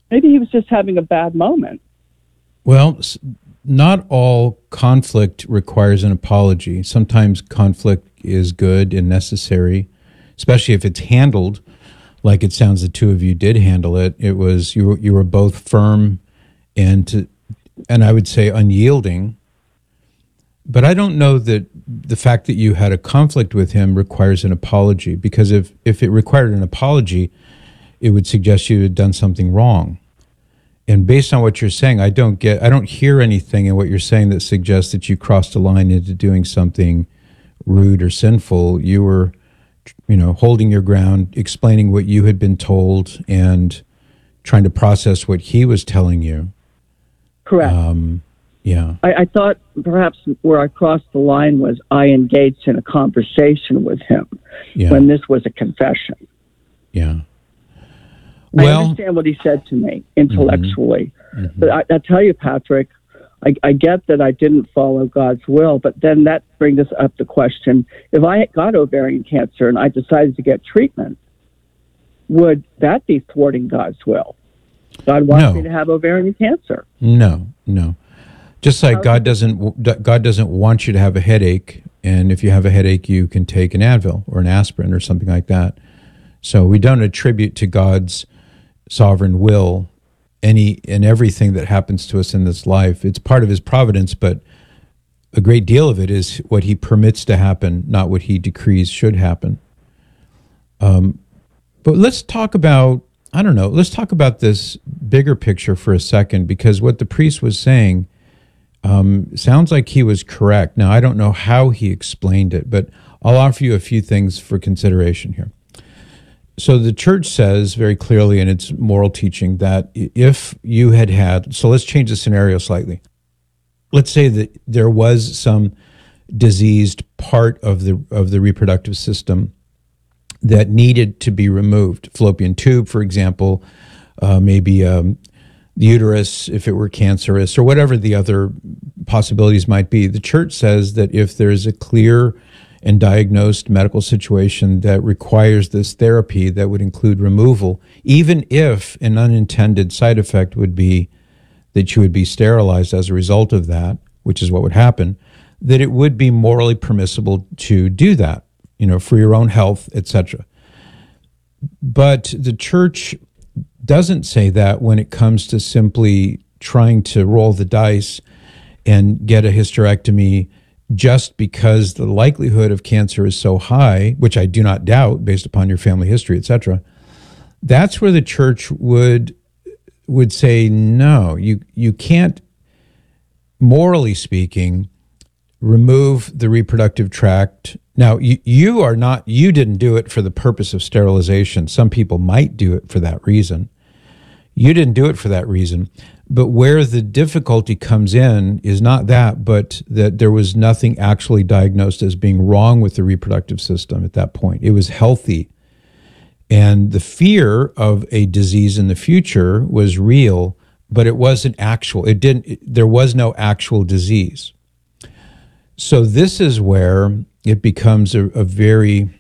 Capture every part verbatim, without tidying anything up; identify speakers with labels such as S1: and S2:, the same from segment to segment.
S1: maybe he was just having a bad moment.
S2: Well, not all conflict requires an apology. Sometimes conflict is good and necessary, especially if it's handled like it sounds the two of you did handle it. It was you were, you were both firm and to, and I would say unyielding. But I don't know that the fact that you had a conflict with him requires an apology, because if, if it required an apology, it would suggest you had done something wrong. And based on what you're saying, I don't get, I don't hear anything in what you're saying that suggests that you crossed a line into doing something rude or sinful. You were, you know, holding your ground, explaining what you had been told, and trying to process what he was telling you.
S1: Correct.
S2: Um, yeah.
S1: I, I thought perhaps where I crossed the line was I engaged in a conversation with him
S2: Yeah.
S1: when this was a confession.
S2: Yeah.
S1: I
S2: Well,
S1: understand what he said to me intellectually.
S2: Mm-hmm.
S1: But I, I tell you, Patrick, I, I get that I didn't follow God's will, but then that brings us up the question, if I got ovarian cancer and I decided to get treatment, would that be thwarting God's will? God wants
S2: No.
S1: me to have ovarian cancer.
S2: No, no. Just like God doesn't, God doesn't want you to have a headache, and if you have a headache, you can take an Advil or an aspirin or something like that. So we don't attribute to God's sovereign will any and everything that happens to us in this life. It's part of his providence, but a great deal of it is what he permits to happen, not what he decrees should happen. Um, but let's talk about, I don't know, let's talk about this bigger picture for a second, because what the priest was saying um, sounds like he was correct. Now, I don't know how he explained it, but I'll offer you a few things for consideration here. So the church says very clearly in its moral teaching that if you had had, so let's change the scenario slightly. Let's say that there was some diseased part of the of the reproductive system that needed to be removed. Fallopian tube, for example, uh, maybe um, the uterus, if it were cancerous, or whatever the other possibilities might be. The church says that if there's a clear and diagnosed medical situation that requires this therapy that would include removal, even if an unintended side effect would be that you would be sterilized as a result of that, which is what would happen, that it would be morally permissible to do that, you know, for your own health, et cetera. But the church doesn't say that when it comes to simply trying to roll the dice and get a hysterectomy just because the likelihood of cancer is so high, which I do not doubt based upon your family history, et cetera. That's where the church would would say, no, you you can't, morally speaking, remove the reproductive tract. Now, you, you are not, you didn't do it for the purpose of sterilization. Some people might do it for that reason. You didn't do it for that reason. But where the difficulty comes in is not that, but that there was nothing actually diagnosed as being wrong with the reproductive system at that point. It was healthy. And the fear of a disease in the future was real, but it wasn't actual. It didn't, it, there was no actual disease. So this is where it becomes a, a very,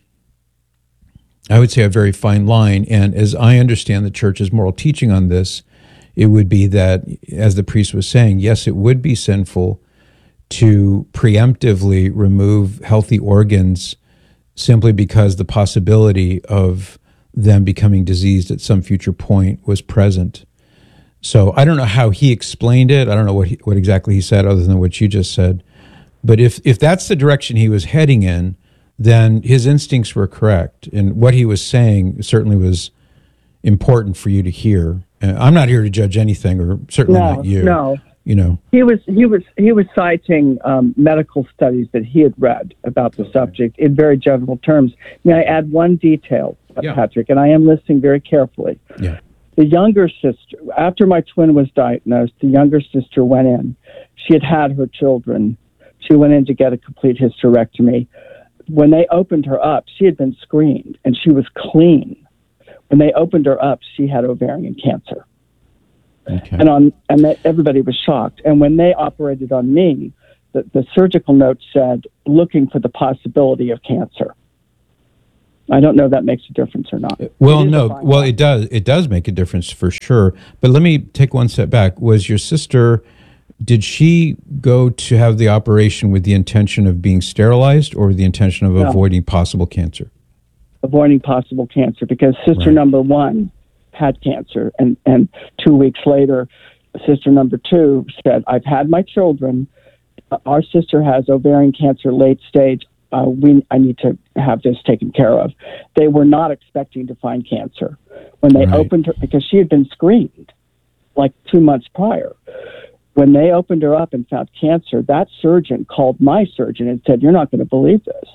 S2: I would say a very fine line. And as I understand the church's moral teaching on this, it would be that, as the priest was saying, yes, it would be sinful to preemptively remove healthy organs simply because the possibility of them becoming diseased at some future point was present. So I don't know how he explained it. I don't know what he, what exactly he said other than what you just said. But if, if that's the direction he was heading in, then his instincts were correct. And what he was saying certainly was important for you to hear. Uh, I'm not here to judge anything, or certainly
S1: no,
S2: not you.
S1: No,
S2: you know.
S1: He was he was he was citing um, medical studies that he had read about the subject in very general terms. May I add one detail,
S2: Yeah.
S1: Patrick? And I am listening very carefully.
S2: Yeah.
S1: The younger sister, after my twin was diagnosed, the younger sister went in. She had had her children. She went in to get a complete hysterectomy. When they opened her up, she had been screened, and she was clean. When they opened her up, she had ovarian cancer.
S2: Okay.
S1: And on and that, everybody was shocked. And when they operated on me, the, the surgical note said, looking for the possibility of cancer. I don't know if that makes a difference or not.
S2: Well, no. Well, it does. It does make a difference for sure. But let me take one step back. Was your sister, did she go to have the operation with the intention of being sterilized or with the intention of
S1: No.
S2: avoiding possible cancer?
S1: Avoiding possible cancer, because sister
S2: Right.
S1: number one had cancer. And, and two weeks later, sister number two said, I've had my children. Uh, Our sister has ovarian cancer late stage. Uh, we, I need to have this taken care of. They were not expecting to find cancer when they
S2: Right.
S1: opened her, because she had been screened like two months prior. When they opened her up and found cancer, that surgeon called my surgeon and said, "You're not going to believe this."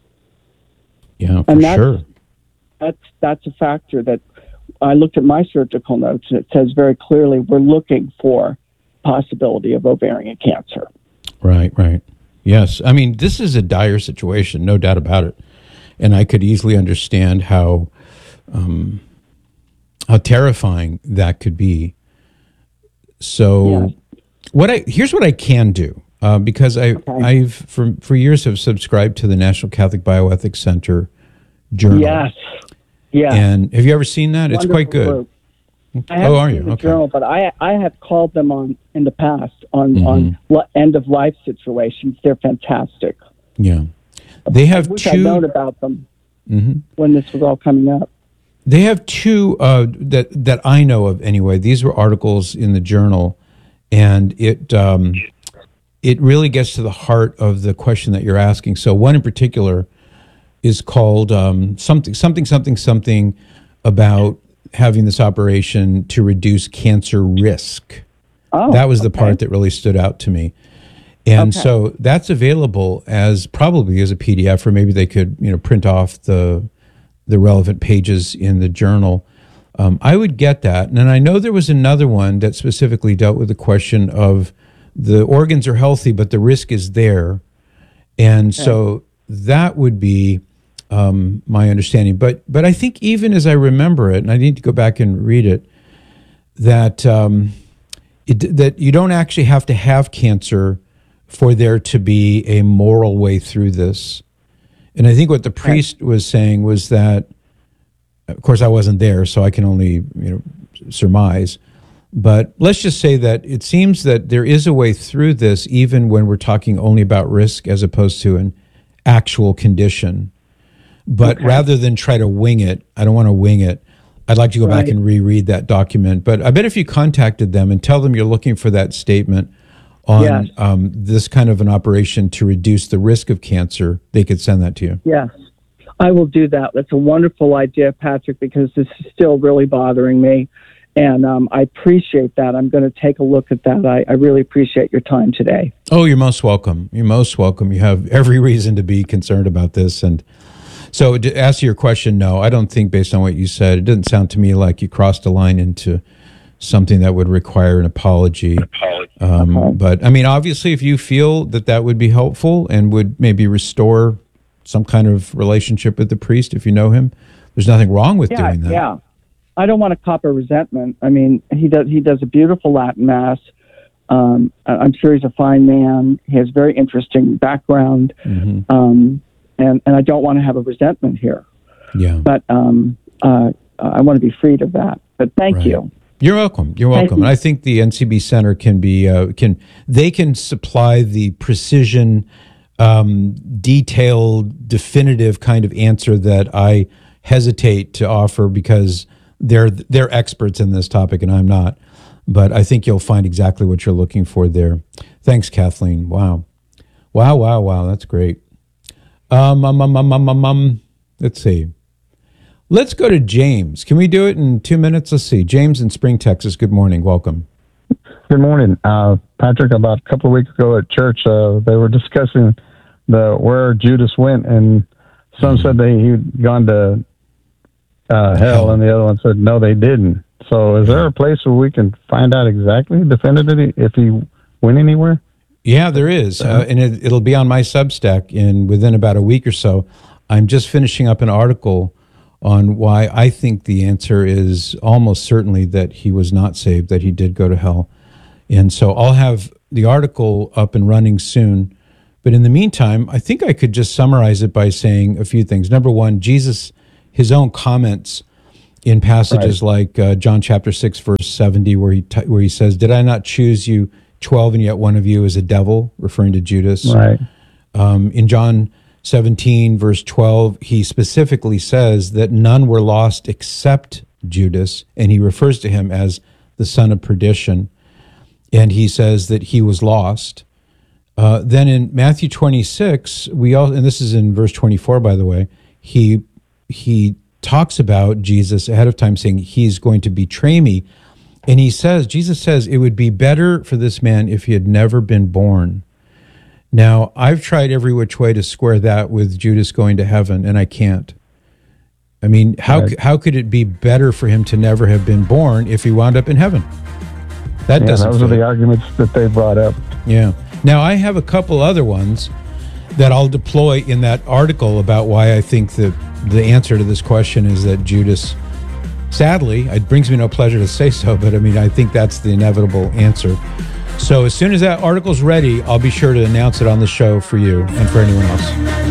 S2: Yeah, for
S1: And that's,
S2: sure.
S1: that's that's a factor that I looked at my surgical notes, and it says very clearly we're looking for possibility of ovarian cancer.
S2: Right, right. Yes. I mean, this is a dire situation, no doubt about it. And I could easily understand how um, how terrifying that could be. So
S1: Yeah.
S2: what I here's what I can do. Uh, because I,
S1: Okay.
S2: I've for for years have subscribed to the National Catholic Bioethics Center journal.
S1: Yes, yes.
S2: And have you ever seen that? It's quite
S1: Wonderful
S2: good.
S1: group. I haven't
S2: Oh, are
S1: seen
S2: you?
S1: the
S2: Okay.
S1: journal, but I I have called them on in the past on
S2: Mhm.
S1: on li- end of life situations. They're fantastic.
S2: Yeah. They have
S1: I wish I'd known
S2: two.
S1: about them
S2: Mhm.
S1: when this was all coming up.
S2: They have two uh, that that I know of anyway. These were articles in the journal, and it um, it really gets to the heart of the question that you're asking. So one in particular is called um, something something something something about having this operation to reduce cancer risk.
S1: Oh,
S2: That was the
S1: okay.
S2: part that really stood out to me. And
S1: Okay.
S2: so that's available as probably as a P D F, or maybe they could, you know, print off the the relevant pages in the journal. Um, I would get that. And then I know there was another one that specifically dealt with the question of the organs are healthy, but the risk is there. And so that would be um, my understanding. But but I think even as I remember it, and I need to go back and read it, that um, it, that you don't actually have to have cancer for there to be a moral way through this. And I think what the priest was saying was that, of course, I wasn't there, so I can only you know surmise. But let's just say that it seems that there is a way through this, even when we're talking only about risk as opposed to an actual condition. But
S1: Okay.
S2: rather than try to wing it, I don't want to wing it. I'd like to go back
S1: Right.
S2: and reread that document. But I bet if you contacted them and tell them you're looking for that statement on
S1: Yes.
S2: um, this kind of an operation to reduce the risk of cancer, they could send that to you.
S1: Yes, I will do that. That's a wonderful idea, Patrick, because this is still really bothering me. And um, I appreciate that. I'm going to take a look at that. I, I really appreciate your time today.
S2: Oh, you're most welcome. You're most welcome. You have every reason to be concerned about this. And so to answer your question, no, I don't think based on what you said, it didn't sound to me like you crossed a line into something that would require an apology. Um,
S1: Okay.
S2: But I mean, obviously, if you feel that that would be helpful and would maybe restore some kind of relationship with the priest, if you know him, there's nothing wrong with
S1: Yeah,
S2: doing that.
S1: yeah. I don't want to cop a resentment. I mean, he does. He does a beautiful Latin mass. Um, I- I'm sure he's a fine man. He has very interesting background,
S2: Mhm.
S1: um, and and I don't want to have a resentment here.
S2: Yeah.
S1: But um, uh, I want to be freed of that. But thank
S2: Right.
S1: you.
S2: You're welcome. You're
S1: Thank
S2: welcome.
S1: you.
S2: And I think the N C B Center can be uh, can they can supply the precision, um, detailed, definitive kind of answer that I hesitate to offer because they're they're experts in this topic and I'm not. But I think you'll find exactly what you're looking for there. Thanks, Kathleen. Wow, wow, wow, wow. That's great. Um, um, um, um, um, um, um, let's see. Let's go to James. Can we do it in two minutes? Let's see. James in Spring, Texas. Good morning. Welcome.
S3: Good morning, uh, Patrick. About a couple of weeks ago at church, uh, they were discussing the where Judas went, and some said they he'd gone to uh, hell, and the other one said no, they didn't. So, is there a place where we can find out exactly, definitively, if he went anywhere?
S2: Yeah, there is, uh, and it, it'll be on my Substack in within about a week or so. I'm just finishing up an article on why I think the answer is almost certainly that he was not saved, that he did go to hell. And so I'll have the article up and running soon. But in the meantime, I think I could just summarize it by saying a few things. Number one, Jesus his own comments in passages right. like uh, John chapter six, verse seventy, where he t- where he says, "Did I not choose you twelve, and yet one of you is a devil," referring to Judas.
S3: Right.
S2: Um, in John seventeen, verse twelve, he specifically says that none were lost except Judas, and he refers to him as the son of perdition, and he says that he was lost. Uh, then in Matthew twenty-six, we all, and this is in verse twenty-four, by the way, he he talks about Jesus ahead of time, saying he's going to betray me, and he says, Jesus says, it would be better for this man if he had never been born. Now, I've tried every which way to square that with Judas going to heaven, and I can't. I mean, how right. how could it be better for him to never have been born if he wound up in heaven? That
S3: yeah,
S2: doesn't
S3: those
S2: fit.
S3: are the arguments that they brought up.
S2: Yeah. Now, I have a couple other ones that I'll deploy in that article about why I think that the answer to this question is that Judas, sadly, it brings me no pleasure to say so, but I mean, I think that's the inevitable answer. So as soon as that article's ready, I'll be sure to announce it on the show for you and for anyone else.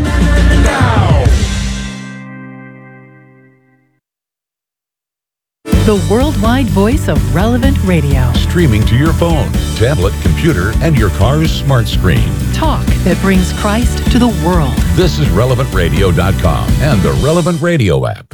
S4: The worldwide voice of Relevant Radio.
S5: Streaming to your phone, tablet, computer, and your car's smart screen.
S4: Talk that brings Christ to the world.
S5: This is relevant radio dot com and the Relevant Radio app.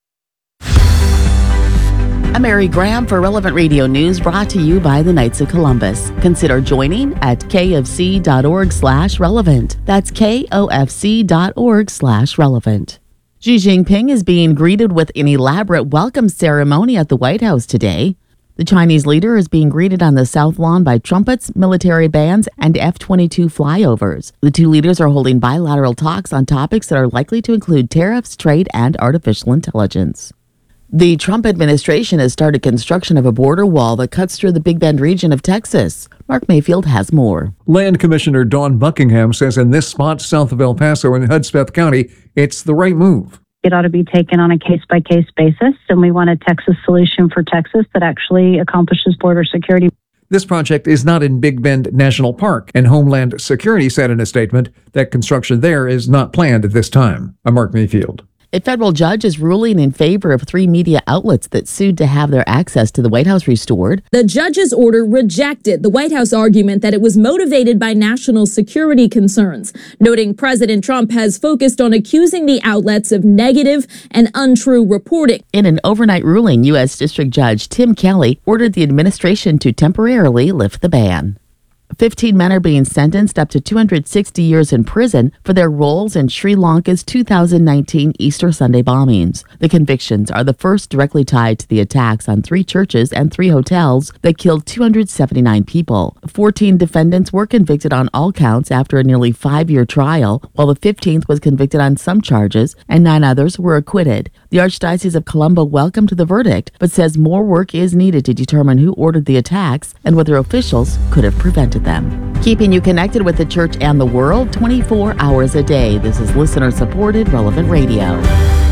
S6: I'm Mary Graham for Relevant Radio News, brought to you by the Knights of Columbus. Consider joining at kfc.org slash relevant. That's kofc.org slash relevant. Xi Jinping is being greeted with an elaborate welcome ceremony at the White House today. The Chinese leader is being greeted on the South Lawn by trumpets, military bands, and F twenty-two flyovers. The two leaders are holding bilateral talks on topics that are likely to include tariffs, trade, and artificial intelligence. The Trump administration has started construction of a border wall that cuts through the Big Bend region of Texas. Mark Mayfield has more.
S7: Land Commissioner Dawn Buckingham says in this spot south of El Paso in Hudspeth County, it's the right move.
S8: It ought to be taken on a case-by-case basis, and we want a Texas solution for Texas that actually accomplishes border security.
S7: This project is not in Big Bend National Park, and Homeland Security said in a statement that construction there is not planned at this time. I'm Mark Mayfield.
S6: A federal judge is ruling in favor of three media outlets that sued to have their access to the White House restored.
S9: The judge's order rejected the White House argument that it was motivated by national security concerns, noting President Trump has focused on accusing the outlets of negative and untrue reporting.
S6: In an overnight ruling, U S District Judge Tim Kelly ordered the administration to temporarily lift the ban. fifteen men are being sentenced up to two hundred sixty years in prison for their roles in Sri Lanka's two thousand nineteen Easter Sunday bombings. The convictions are the first directly tied to the attacks on three churches and three hotels that killed two hundred seventy-nine people. fourteen defendants were convicted on all counts after a nearly five-year trial, while the fifteenth was convicted on some charges and nine others were acquitted. The Archdiocese of Colombo welcomed the verdict, but says more work is needed to determine who ordered the attacks and whether officials could have prevented them. Keeping you connected with the church and the world twenty-four hours a day. This is listener-supported Relevant Radio.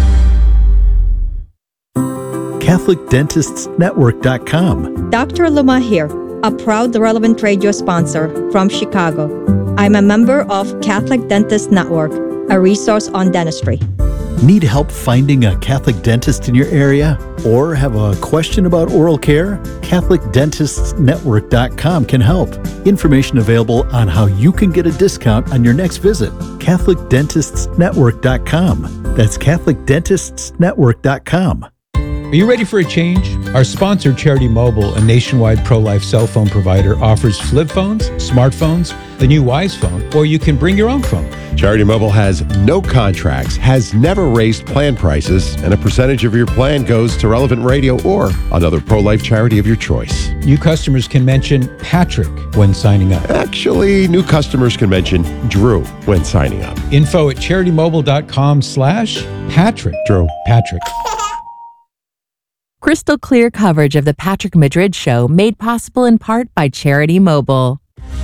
S10: Catholic Dentists Network dot com.
S11: Doctor Luma here, a proud Relevant Radio sponsor from Chicago. I'm a member of Catholic Dentists Network, a resource on dentistry.
S10: Need help finding a Catholic dentist in your area? Or have a question about oral care? Catholic Dentists Network dot com can help. Information available on how you can get a discount on your next visit. Catholic Dentists Network dot com. That's Catholic Dentists Network dot com.
S2: Are you ready for a change? Our sponsor, Charity Mobile, a nationwide pro-life cell phone provider, offers flip phones, smartphones, the new Wise phone, or you can bring your own phone.
S12: Charity Mobile has no contracts, has never raised plan prices, and a percentage of your plan goes to Relevant Radio or another pro-life charity of your choice.
S2: New customers can mention Patrick when signing up.
S12: Actually, new customers can mention Drew when signing up.
S2: Info at charity mobile dot com slash Patrick.
S12: Drew.
S2: Patrick.
S13: Crystal clear coverage of the Patrick Madrid Show made possible in part by Charity Mobile.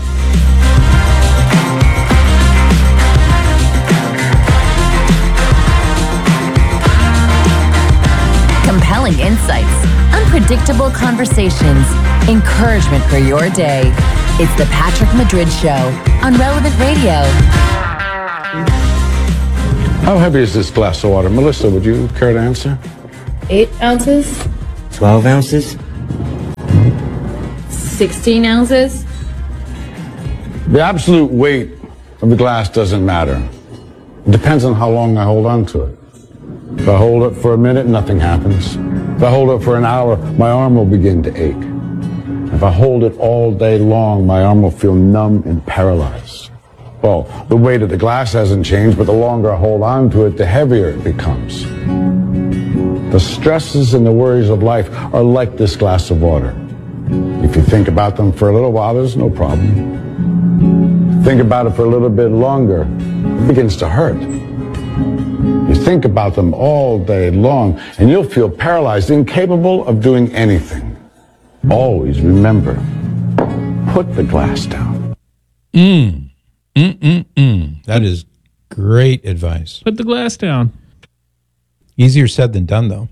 S14: Compelling insights, unpredictable conversations, encouragement for your day. It's the Patrick Madrid Show on Relevant Radio.
S15: How heavy is this glass of water? Melissa, would you care to answer?
S16: Eight ounces.
S17: Twelve ounces.
S16: Sixteen ounces.
S15: The absolute weight of the glass doesn't matter. It depends on how long I hold on to it. If I hold it for a minute, nothing happens. If I hold it for an hour, my arm will begin to ache. If I hold it all day long, my arm will feel numb and paralyzed. Well, the weight of the glass hasn't changed, but the longer I hold on to it, the heavier it becomes. The stresses and the worries of life are like this glass of water. If you think about them for a little while, there's no problem. Think about it for a little bit longer, it begins to hurt. You think about them all day long, and you'll feel paralyzed, incapable of doing anything. Always remember, put the glass down.
S2: Mm. Mm-mm-mm. That is great advice.
S18: Put the glass down.
S2: Easier said than done, though.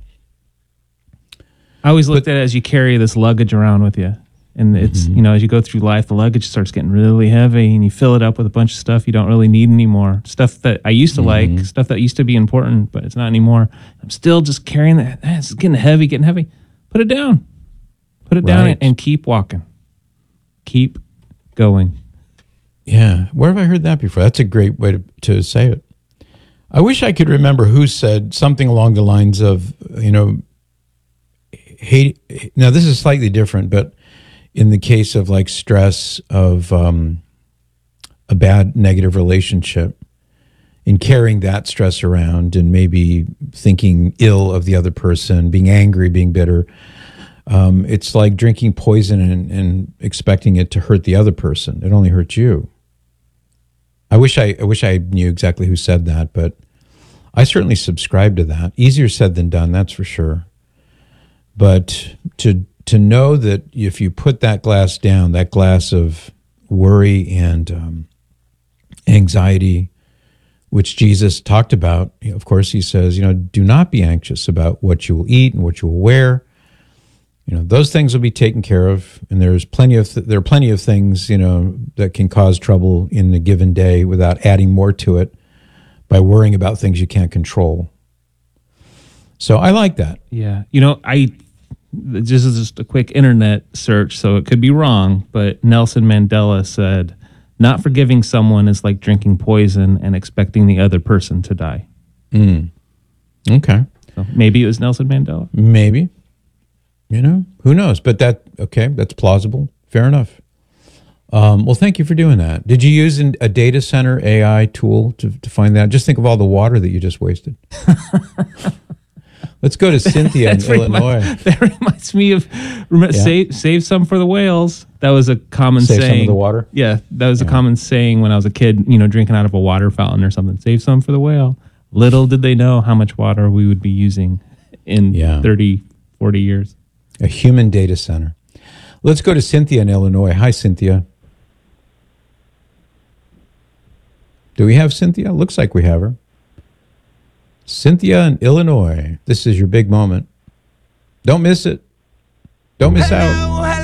S18: I always looked at it as you carry this luggage around with you. And it's,
S2: Mm-hmm.
S18: you know, as you go through life, the luggage starts getting really heavy and you fill it up with a bunch of stuff you don't really need anymore. Stuff that I used to
S2: Mm-hmm.
S18: like, stuff that used to be important, but it's not anymore. I'm still just carrying that. Ah, it's getting heavy, getting heavy. Put it down. Put it down
S2: Right.
S18: and keep walking. Keep going.
S2: Yeah. Where have I heard that before? That's a great way to, to say it. I wish I could remember who said something along the lines of, you know, hate. Now, this is slightly different, but in the case of like stress of um, a bad negative relationship, in carrying that stress around and maybe thinking ill of the other person, being angry, being bitter, um, it's like drinking poison and, and expecting it to hurt the other person. It only hurts you. I wish I, I wish I knew exactly who said that, but I certainly subscribe to that. Easier said than done, that's for sure. But to to know that if you put that glass down, that glass of worry and um, anxiety, which Jesus talked about, you know, of course, he says, you know, do not be anxious about what you will eat and what you will wear. You know, those things will be taken care of, and there's plenty of th- there are plenty of things, you know, that can cause trouble in a given day without adding more to it by worrying about things you can't control. So I like that.
S18: Yeah. You know, I this is just a quick internet search, so it could be wrong, but Nelson Mandela said, not forgiving someone is like drinking poison and expecting the other person to die.
S2: Mm. Okay.
S18: So maybe it was Nelson Mandela.
S2: Maybe. You know, who knows? But that, okay, that's plausible. Fair enough. Um, well, thank you for doing that. Did you use an, a data center A I tool to, to find that? Just think of all the water that you just wasted. Let's go to Cynthia in Illinois.
S18: Reminds, that reminds me of remember,
S2: Yeah.
S18: save, save some for the whales. That was a common
S2: Save some
S18: saying.
S2: of the water?
S18: Yeah, that was
S2: Yeah.
S18: a common saying when I was a kid, you know, drinking out of a water fountain or something. Save some for the whale. Little did they know how much water we would be using in
S2: Yeah.
S18: thirty, forty years.
S2: A human data center. Let's go to Cynthia in Illinois. Hi, Cynthia. Do we have Cynthia? Looks like we have her. Cynthia in Illinois. This is your big moment. Don't miss it. Don't miss out.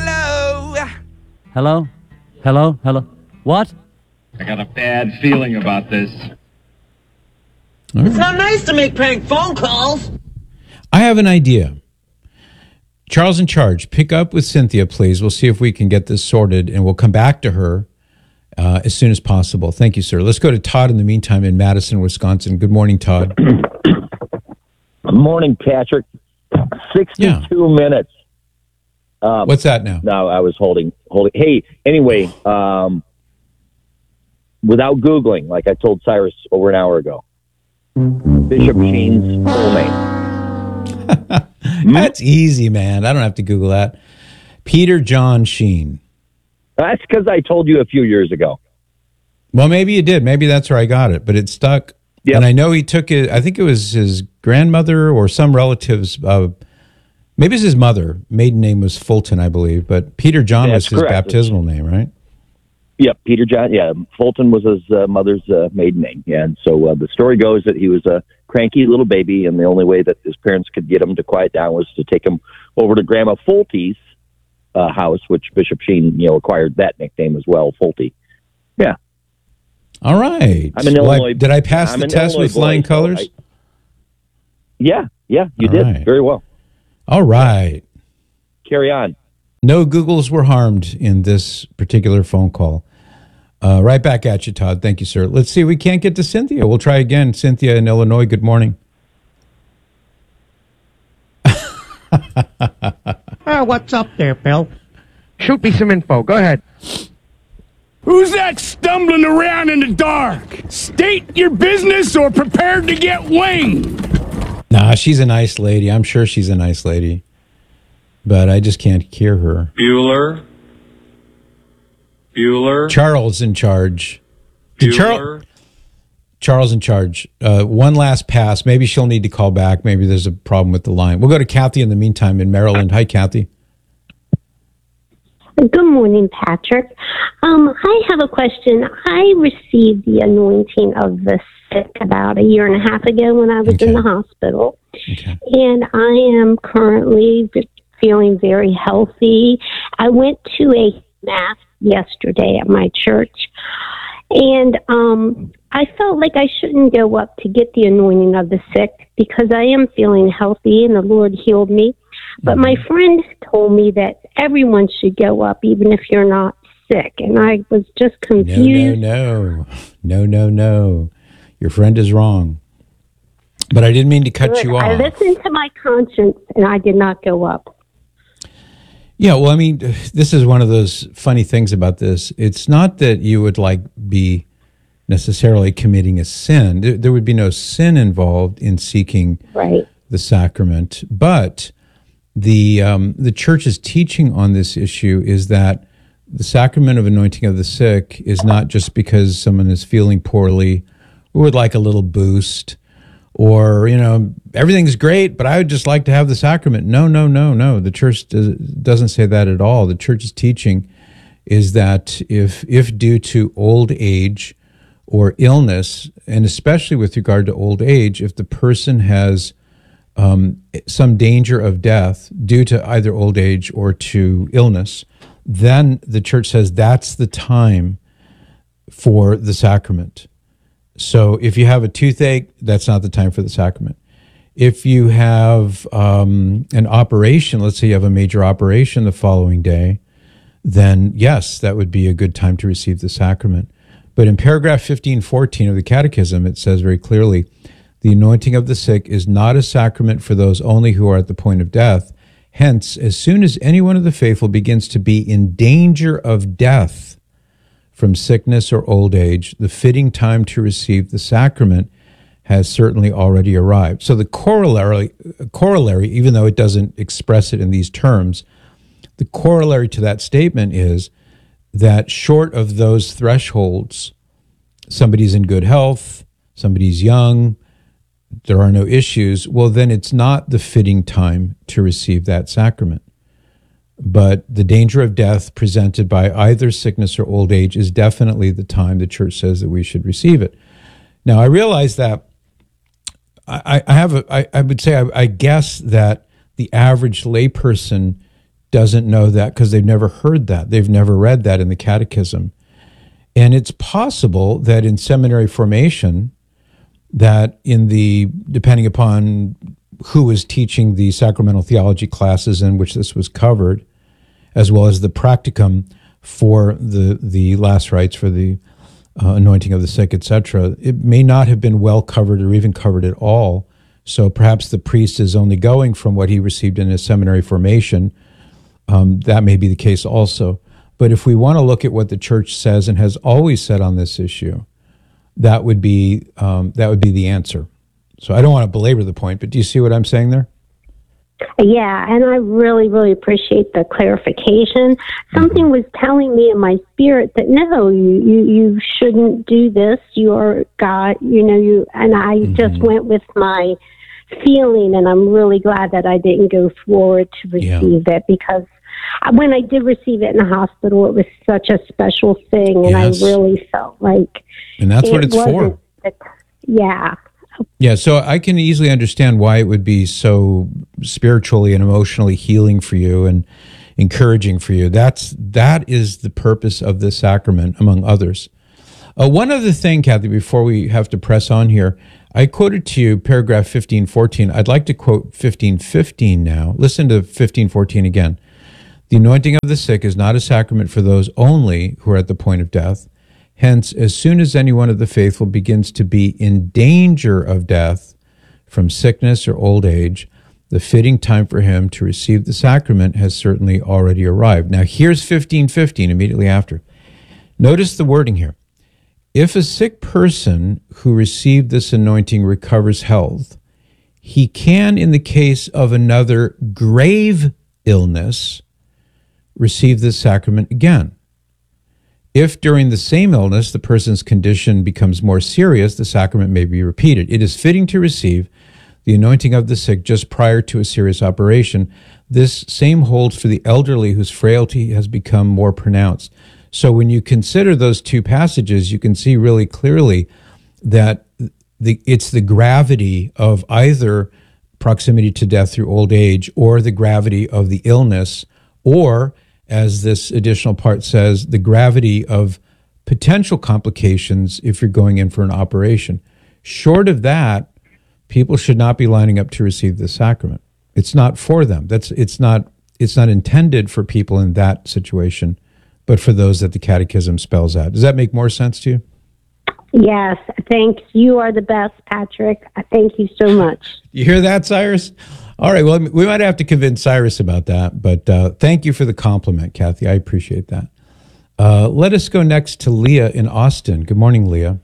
S17: Hello? Hello? Hello? What?
S19: I got a bad feeling about this.
S2: All right.
S20: It's not nice to make prank phone calls.
S2: I have an idea. Charles in charge, pick up with Cynthia, please. We'll see if we can get this sorted, and we'll come back to her uh, as soon as possible. Thank you, sir. Let's go to Todd in the meantime in Madison, Wisconsin. Good morning, Todd.
S21: Good morning, Patrick. sixty-two
S2: Yeah.
S21: minutes. Um,
S2: What's that now?
S21: No, I was holding, holding. Hey, anyway, um, without Googling, like I told Cyrus over an hour ago, Bishop Sheen's full name.
S2: That's easy, man. I don't have to Google that. Peter John Sheen.
S21: That's because I told you a few years ago.
S2: Well, maybe you did. Maybe that's where I got it, but it stuck.
S21: Yep.
S2: And I know he took it, I think it was his grandmother or some relatives. Uh, maybe it's his mother. Maiden name was Fulton, I believe. But Peter John
S21: That's
S2: was his
S21: correct.
S2: baptismal name, right?
S21: Yep, Peter John. Yeah, Fulton was his uh, mother's uh, maiden name. Yeah, and so uh, the story goes that he was a cranky little baby, and the only way that his parents could get him to quiet down was to take him over to Grandma Fulty's uh, house, which Bishop Sheen, you know, acquired that nickname as well, Fulty. Yeah.
S2: All right.
S21: I'm in
S2: Well, I-
S21: Illinois.
S2: did I pass
S21: I'm
S2: the
S21: an
S2: test
S21: Illinois
S2: with flying
S21: boy, so
S2: colors?
S21: I- yeah, yeah, you
S2: All
S21: did
S2: right.
S21: very well.
S2: All right.
S21: Carry on.
S2: No Googles were harmed in this particular phone call. Uh, right back at you, Todd. Thank you, sir. Let's see if we can't get to Cynthia. We'll try again. Cynthia in Illinois, good morning.
S1: Oh, what's up there, Bill? Shoot me some info. Go ahead.
S22: Who's that stumbling around in the dark? State your business or prepare to get winged.
S2: Nah, she's a nice lady. I'm sure she's a nice lady. But I just can't hear her.
S23: Bueller. Bueller.
S2: Charles in charge. Did Charles,
S23: Bueller.
S2: Charles in charge. Uh, one last pass. Maybe she'll need to call back. Maybe there's a problem with the line. We'll go to Kathy in the meantime in Maryland. Hi, Kathy.
S24: Good morning, Patrick. Um, I have a question. I received the anointing of the sick about a year and a half ago when I was
S2: Okay.
S24: in the hospital.
S2: Okay.
S24: And I am currently feeling very healthy. I went to a mass yesterday at my church, and um, I felt like I shouldn't go up to get the anointing of the sick because I am feeling healthy and the Lord healed me. But my friend told me that everyone should go up even if you're not sick, and I was just
S2: No,
S24: confused.
S2: no, no. No, no, no. Your friend is wrong. But I didn't mean to cut
S24: Good.
S2: you
S24: I
S2: off.
S24: listened to my conscience, and I did not go up.
S2: Yeah, well, I mean, this is one of those funny things about this. It's not that you would like be necessarily committing a sin. There, there would be no sin involved in seeking
S24: Right.
S2: the sacrament. But the um, the church's teaching on this issue is that the sacrament of anointing of the sick is not just because someone is feeling poorly or would like a little boost, or, you know, everything's great, but I would just like to have the sacrament. No, no, no, no. The church does, doesn't say that at all. The church's teaching is that if if due to old age or illness, and especially with regard to old age, if the person has um, some danger of death due to either old age or to illness, then the church says that's the time for the sacrament. So if you have a toothache, that's not the time for the sacrament. If you have um, an operation, let's say you have a major operation the following day, then yes, that would be a good time to receive the sacrament. But in paragraph fifteen fourteen of the Catechism, it says very clearly, the anointing of the sick is not a sacrament for those only who are at the point of death. Hence, as soon as any one of the faithful begins to be in danger of death from sickness or old age, the fitting time to receive the sacrament has certainly already arrived. So the corollary, corollary, even though it doesn't express it in these terms, the corollary to that statement is that short of those thresholds, somebody's in good health, somebody's young, there are no issues, well, then it's not the fitting time to receive that sacrament. But the danger of death presented by either sickness or old age is definitely the time the church says that we should receive it. Now, I realize that I, I have a, I, I would say, I, I guess that the average layperson doesn't know that because they've never heard that. They've never read that in the Catechism. And it's possible that in seminary formation, that in the, depending upon who was teaching the sacramental theology classes in which this was covered, as well as the practicum for the, the last rites for the uh, anointing of the sick, et cetera, it may not have been well covered or even covered at all. So perhaps the priest is only going from what he received in his seminary formation. Um, that may be the case also. But if we want to look at what the church says and has always said on this issue, that would be um, that would be the answer. So I don't want to belabor the point, but do you see what I'm saying there?
S24: Yeah, and I really, really appreciate the clarification. Something was telling me in my spirit that no, you, you, you shouldn't do this. You are God, you know, you, and I mm-hmm. just went with my feeling, and I'm really glad that I didn't go forward to receive yeah. it, because when I did receive it in the hospital, it was such a special thing, and yes. I really felt like
S2: and that's
S24: it
S2: what it's for.
S24: The, yeah.
S2: Yeah, so I can easily understand why it would be so spiritually and emotionally healing for you and encouraging for you. That's that is the purpose of this sacrament, among others. Uh, one other thing, Kathy, before we have to press on here, I quoted to you paragraph fifteen fourteen. I'd like to quote fifteen fifteen now. Listen to fifteen fourteen again. The anointing of the sick is not a sacrament for those only who are at the point of death. Hence, as soon as any one of the faithful begins to be in danger of death from sickness or old age, the fitting time for him to receive the sacrament has certainly already arrived. Now, here's fifteen fifteen immediately after. Notice the wording here. If a sick person who received this anointing recovers health, he can, in the case of another grave illness, receive this sacrament again. If during the same illness the person's condition becomes more serious, the sacrament may be repeated. It is fitting to receive the anointing of the sick just prior to a serious operation. This same holds for the elderly whose frailty has become more pronounced. So when you consider those two passages, you can see really clearly that the, it's the gravity of either proximity to death through old age or the gravity of the illness, or, as this additional part says, the gravity of potential complications if you're going in for an operation. Short of that, people should not be lining up to receive the sacrament. It's not for them. That's it's not it's not intended for people in that situation, but for those that the Catechism spells out. Does that make more sense to you?
S24: Yes, thanks. You are the best, Patrick. Thank you so much.
S2: You hear that, Cyrus? All right, well, we might have to convince Cyrus about that, but uh, thank you for the compliment, Kathy. I appreciate that. Uh, let us go next to Leah in Austin. Good morning, Leah.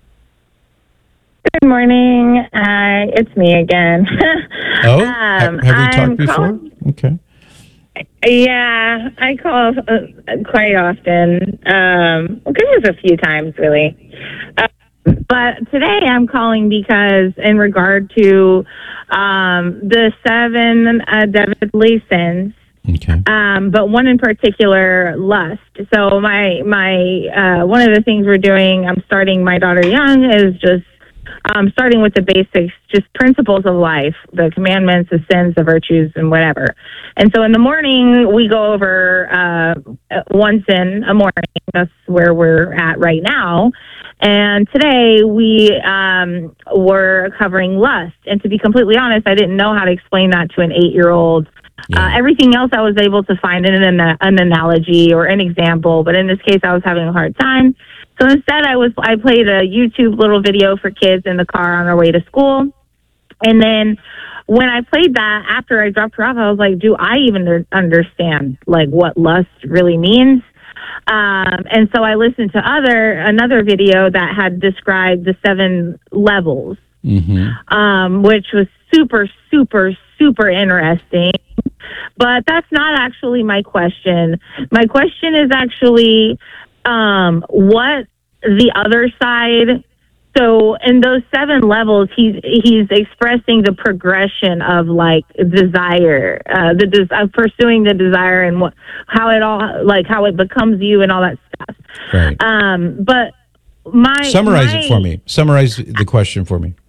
S3: Good morning. Uh, it's me again.
S2: Oh,
S3: um,
S2: have, have we
S3: I'm
S2: talked before?
S3: calling-
S2: Okay.
S3: Yeah, I call uh, quite often. Um, well, goodness, a few times, really. Uh, but today I'm calling because in regard to um, the seven uh, deadly sins,
S2: okay.
S3: um, but one in particular, lust. So my my uh, one of the things we're doing, I'm starting my daughter young, is just Um, starting with the basics, just principles of life, the commandments, the sins, the virtues, and whatever. And so in the morning, we go over uh, one sin a morning. That's where we're at right now. And today we um, were covering lust. And to be completely honest, I didn't know how to explain that to an eight-year-old. Yeah. Uh, everything else I was able to find in an, an analogy or an example, but in this case, I was having a hard time. So instead, I was I played a YouTube little video for kids in the car on our way to school. And then when I played that, after I dropped her off, I was like, do I even understand like what lust really means? Um, and so I listened to other another video that had described the seven levels, mm-hmm. um, which was super, super, super interesting. But that's not actually my question. My question is actually um, what the other side. So in those seven levels, he's he's expressing the progression of like desire, uh, the des- of pursuing the desire and what how it all like how it becomes you and all that stuff.
S2: Right.
S3: Um, but my
S2: summarize
S3: my,
S2: it for me. Summarize the question for me.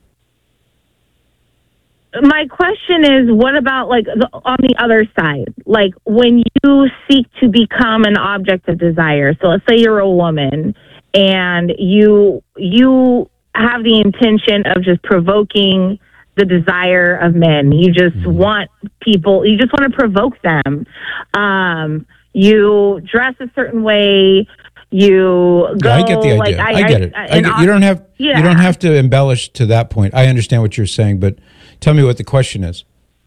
S3: My question is, what about like the, on the other side? Like when you seek to become an object of desire. So let's say you're a woman and you you have the intention of just provoking the desire of men. You just mm-hmm. want people, you just want to provoke them. Um, you dress a certain way. You go.
S2: Yeah, I get the idea.
S3: Like, I,
S2: I get it.
S3: I,
S2: I get, you don't have
S3: yeah.
S2: you don't have to embellish to that point. I understand what you're saying, but tell me what the question is.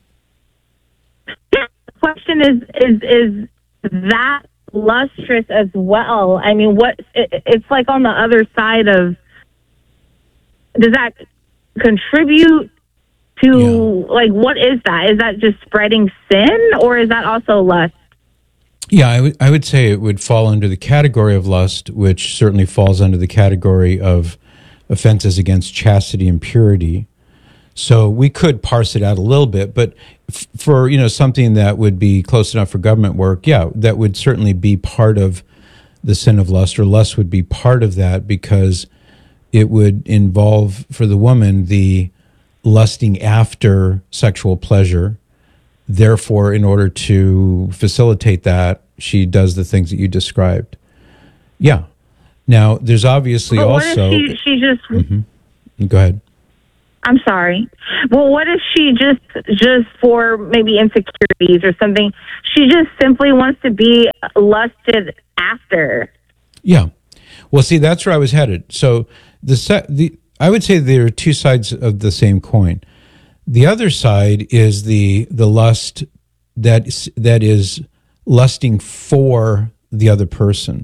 S3: Yeah, the question is is is that lustrous as well? I mean, what it, it's like on the other side of. Does that contribute to yeah. like what is that? Is that just spreading sin, or is that also lust?
S2: Yeah, I would I would say it would fall under the category of lust, which certainly falls under the category of offenses against chastity and purity. So we could parse it out a little bit, but f- for you know something that would be close enough for government work, yeah, that would certainly be part of the sin of lust, or lust would be part of that because it would involve for the woman the lusting after sexual pleasure. Therefore, in order to facilitate that, she does the things that you described. Yeah. Now, there's obviously
S3: But what
S2: also.
S3: if she, she just?
S2: Mhm. Go ahead.
S3: I'm sorry. Well, what if she just, just for maybe insecurities or something, she just simply wants to be lusted after?
S2: Yeah. Well, see, that's where I was headed. So the se- the I would say there are two sides of the same coin. The other side is the the lust that is, that is lusting for the other person.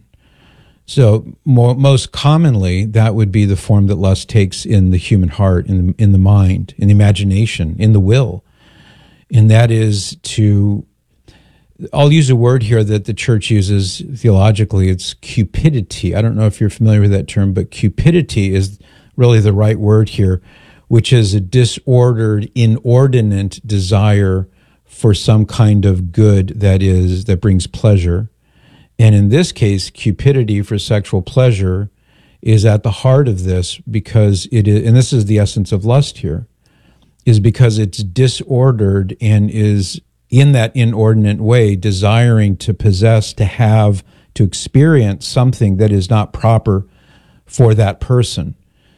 S2: So more, most commonly, that would be the form that lust takes in the human heart, in the, in the mind, in the imagination, in the will. And that is to, I'll use a word here that the church uses theologically. It's cupidity. I don't know if you're familiar with that term, but cupidity is really the right word here, which is a disordered, inordinate desire for some kind of good that is, that brings pleasure. And in this case, cupidity for sexual pleasure is at the heart of this because it is, and this is the essence of lust here, is because it's disordered and is in that inordinate way desiring to possess, to have, to experience something that is not proper for that person.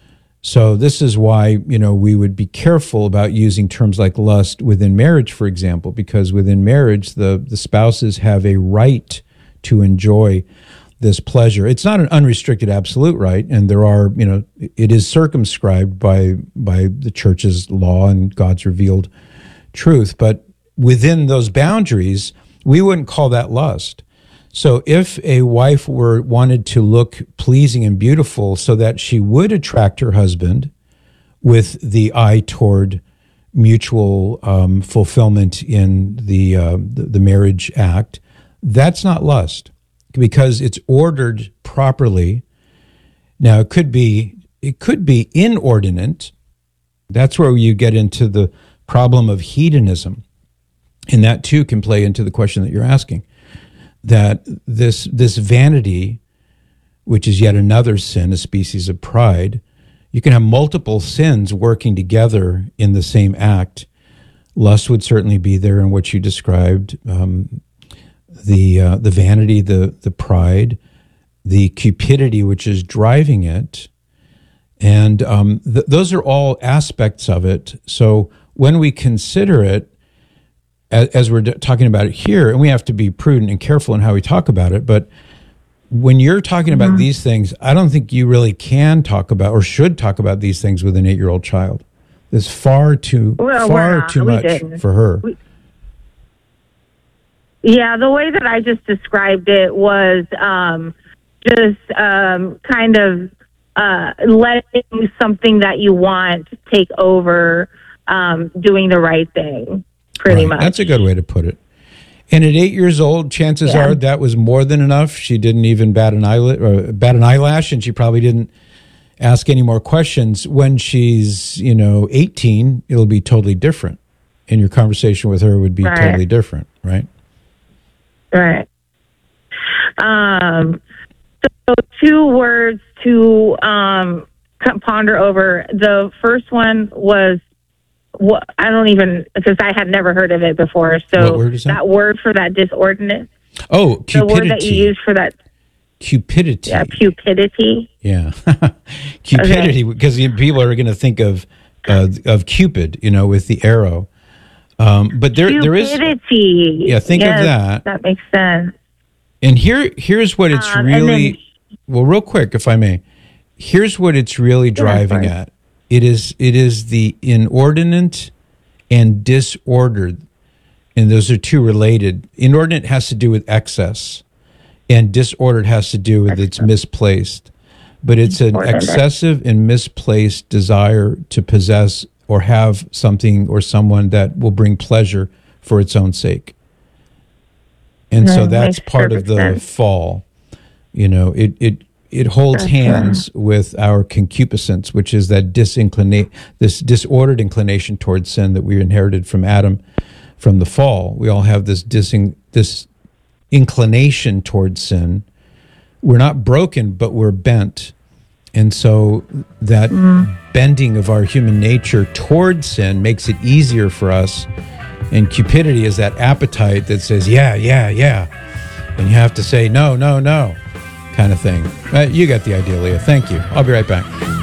S2: So this is why, you know, we would be careful about using terms like lust within marriage, for example, because within marriage, the, the spouses have a right to enjoy this pleasure. It's not an unrestricted absolute right, and there are, you know, it is circumscribed by by the church's law and God's revealed truth, but within those boundaries, we wouldn't call that lust. So if a wife were wanted to look pleasing and beautiful so that she would attract her husband with the eye toward mutual um, fulfillment in the, uh, the the marriage act, that's not lust because it's ordered properly. Now it could be it could be inordinate. That's where you get into the problem of hedonism, and that too can play into the question that you're asking. That this this vanity, which is yet another sin, a species of pride, you can have multiple sins working together in the same act. Lust would certainly be there in what you described. Um, the uh, the vanity, the the pride, the cupidity, which is driving it, and um, th- those are all aspects of it. So when we consider it, as, as we're d- talking about it here, and we have to be prudent and careful in how we talk about it, but when you're talking about mm-hmm. these things, I don't think you really can talk about or should talk about these things with an eight-year-old child. There's far too
S3: well,
S2: far too
S3: we
S2: much
S3: didn't.
S2: for her.
S3: We- Yeah, the way that I just described it was um, just um, kind of uh, letting something that you want take over, um, doing the right thing, pretty
S2: Right.
S3: much.
S2: That's a good way to put it. And at eight years old, chances
S3: Yeah.
S2: are that was more than enough. She didn't even bat an eyelid or bat an eyelash, and she probably didn't ask any more questions. When she's, you know, eighteen, it'll be totally different, and your conversation with her would be
S3: Right.
S2: totally different, right?
S3: Right. Um, so two words to um, ponder over. The first one was, what I don't even, because I had never heard of it before. So
S2: What word is that?
S3: that word for that disordinate,
S2: Oh,
S3: the word that you
S2: cupidity.
S3: use for that,
S2: Cupidity.
S3: yeah, cupidity.
S2: Yeah. Cupidity, because you- people are going to think of uh, of Cupid, you know, with the arrow. Um, but there, there is,
S3: Cupidity.
S2: yeah, think
S3: Yes,
S2: of that.
S3: That makes sense.
S2: And here, here's what it's
S3: Um, and
S2: really,
S3: then-
S2: well, real quick, if I may, here's what it's really driving
S3: fine.
S2: at. It is, it is the inordinate and disordered, and those are two related. Inordinate has to do with excess, and disordered has to do with it's misplaced. But it's an
S3: Disordered.
S2: excessive and misplaced desire to possess or have something or someone that will bring pleasure for its own sake. And so
S3: Mm,
S2: that's
S3: makes
S2: part of
S3: perfect
S2: the
S3: sense.
S2: fall. You know, it it it holds
S3: Gotcha.
S2: hands with our concupiscence, which is that disinclina- this disordered inclination towards sin that we inherited from Adam from the fall. We all have this disin- this inclination towards sin. We're not broken, but we're bent. And so that
S3: Mm.
S2: bending of our human nature towards sin makes it easier for us. And cupidity is that appetite that says, yeah, yeah, yeah. And you have to say, no, no, no. kind of thing. Uh, you got the idea, Leah. Thank you. I'll be right back.